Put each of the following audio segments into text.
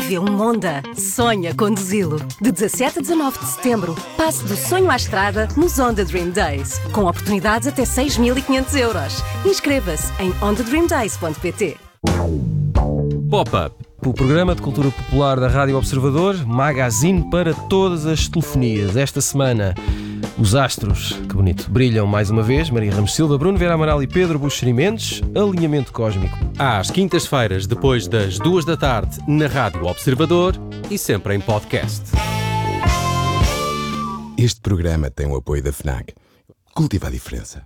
vê um Honda, sonha conduzi-lo. De 17 a 19 de setembro, passe do sonho à estrada nos Honda Dream Days, com oportunidades até 6.500 euros. Inscreva-se em hondadreamdays.pt. Pop-Up, o programa de cultura popular da Rádio Observador, magazine para todas as telefonias. Esta semana, os astros, que bonito, brilham mais uma vez. Maria Ramos Silva, Bruno Vera Amaral e Pedro Buxeri Mendes. Alinhamento cósmico. Às quintas-feiras, depois das 2 da tarde, na Rádio Observador e sempre em podcast. Este programa tem o apoio da FNAC. Cultiva a diferença.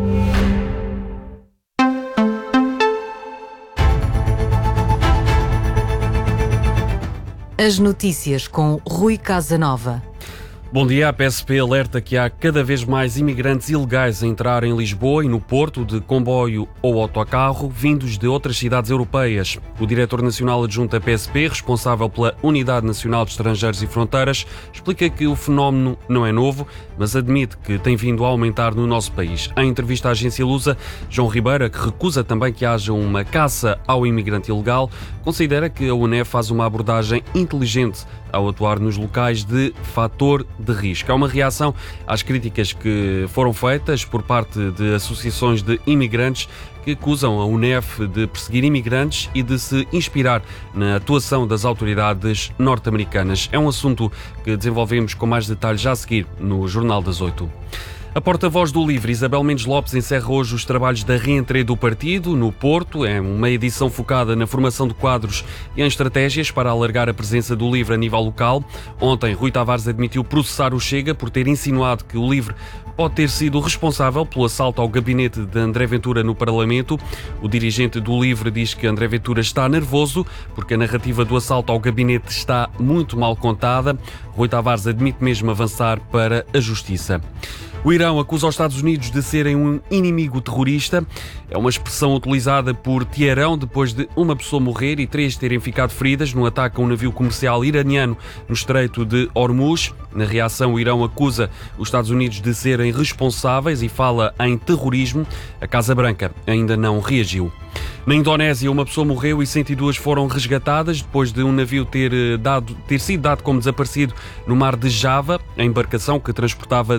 As notícias com Rui Casanova. Bom dia. A PSP alerta que há cada vez mais imigrantes ilegais a entrar em Lisboa e no Porto de comboio ou autocarro vindos de outras cidades europeias. O diretor nacional adjunto da PSP, responsável pela Unidade Nacional de Estrangeiros e Fronteiras, explica que o fenómeno não é novo, mas admite que tem vindo a aumentar no nosso país. Em entrevista à agência Lusa, João Ribeira, que recusa também que haja uma caça ao imigrante ilegal, considera que a UNEF faz uma abordagem inteligente ao atuar nos locais de fator de risco. É uma reação às críticas que foram feitas por parte de associações de imigrantes que acusam a UNEF de perseguir imigrantes e de se inspirar na atuação das autoridades norte-americanas. É um assunto que desenvolvemos com mais detalhes já a seguir no Jornal das 8. A porta-voz do LIVRE, Isabel Mendes Lopes, encerra hoje os trabalhos da reentrée do partido no Porto. É uma edição focada na formação de quadros e em estratégias para alargar a presença do LIVRE a nível local. Ontem, Rui Tavares admitiu processar o Chega por ter insinuado que o LIVRE pode ter sido responsável pelo assalto ao gabinete de André Ventura no Parlamento. O dirigente do LIVRE diz que André Ventura está nervoso porque a narrativa do assalto ao gabinete está muito mal contada. Rui Tavares admite mesmo avançar para a Justiça. O Irão acusa os Estados Unidos de serem um inimigo terrorista. É uma expressão utilizada por Teherão depois de uma pessoa morrer e 3 terem ficado feridas no ataque a um navio comercial iraniano no Estreito de Hormuz. Na reação, o Irão acusa os Estados Unidos de serem responsáveis e fala em terrorismo. A Casa Branca ainda não reagiu. Na Indonésia, uma pessoa morreu e 102 foram resgatadas depois de um navio ter sido dado como desaparecido no mar de Java. A embarcação, que transportava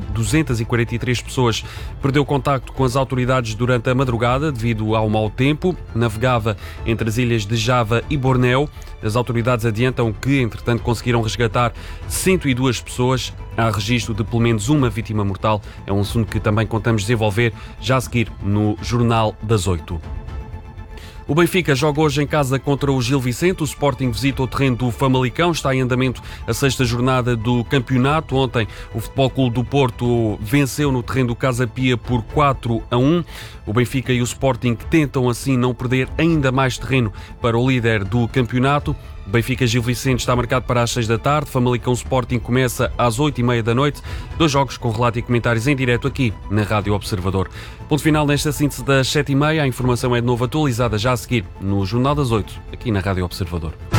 243 pessoas, perdeu contacto com as autoridades durante a madrugada devido ao mau tempo. Navegava entre as ilhas de Java e Bornéu. As autoridades adiantam que, entretanto, conseguiram resgatar 102 pessoas. Há registro de pelo menos uma vítima mortal. É um assunto que também contamos desenvolver já a seguir no Jornal das 8. O Benfica joga hoje em casa contra o Gil Vicente. O Sporting visita o terreno do Famalicão. Está em andamento a 6ª jornada do campeonato. Ontem, o Futebol Clube do Porto venceu no terreno do Casa Pia por 4-1. O Benfica e o Sporting tentam assim não perder ainda mais terreno para o líder do campeonato. Benfica-Gil Vicente está marcado para as 6 da tarde. Famalicão Sporting começa às 8h30 da noite. 2 jogos com relato e comentários em direto aqui na Rádio Observador. Ponto final nesta síntese das 7h30. A informação é de novo atualizada já a seguir no Jornal das 8, aqui na Rádio Observador.